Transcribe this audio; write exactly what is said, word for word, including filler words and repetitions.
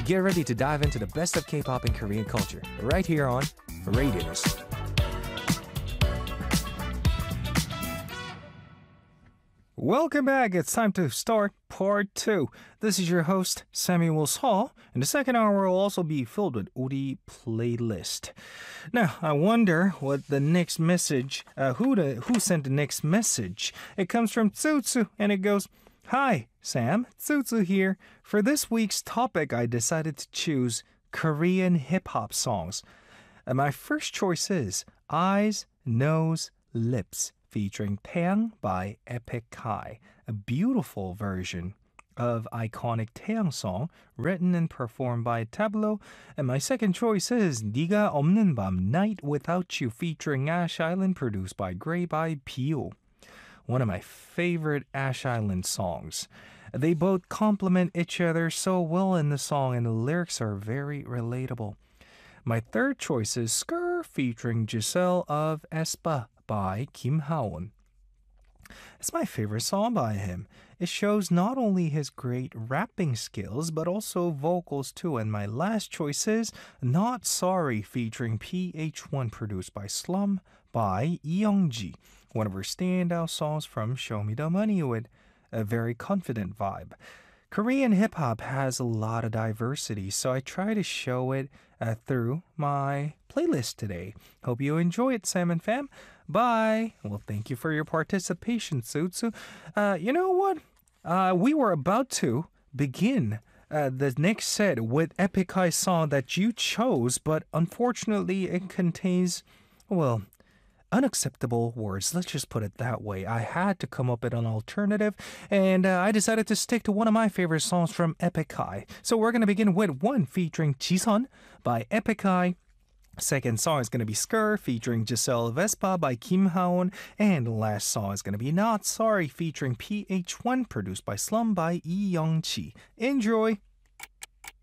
Get ready to dive into the best of K-pop and Korean culture right here on Radius. Welcome back. It's time to start part two. This is your host, Samuel Hall, and the second hour will also be filled with Udi playlist. Now, I wonder what the next message, uh, who the, who sent the next message. It comes from Tsutsu, and it goes, "Hi, Sam, Tsutsu here. For this week's topic, I decided to choose Korean hip-hop songs. And my first choice is Eyes, Nose, Lips, featuring Taeyang by Epic High, a beautiful version of iconic Taeyang song written and performed by Tableau. And my second choice is 네가 없는 밤, Night Without You, featuring Ash Island, produced by Grey by Pio. One of my favorite Ash Island songs. They both complement each other so well in the song, and the lyrics are very relatable. My third choice is Skrr, featuring Giselle of aespa by Kim Ha-won. It's my favorite song by him. It shows not only his great rapping skills, but also vocals too. And my last choice is Not Sorry, featuring P H one, produced by Slum by Lee Young-ji. One of her standout songs from Show Me the Money, with a very confident vibe. Korean hip-hop has a lot of diversity, so I try to show it uh, through my playlist today. Hope you enjoy it, Sam and Fam. Bye. Well, thank you for your participation, Tsutsu. Uh, you know what? Uh, we were about to begin uh, the next set with Epic High song that you chose, but unfortunately it contains, well, unacceptable words. Let's just put it that way. I had to come up with an alternative, and uh, I decided to stick to one of my favorite songs from Epic High. So we're going to begin with one featuring Jisun by Epic High. Second song is going to be Skrr, featuring Giselle of aespa by Kim Ha-won. And the last song is going to be Not Sorry, featuring P H one, produced by Slum by Lee Young-ji. Enjoy!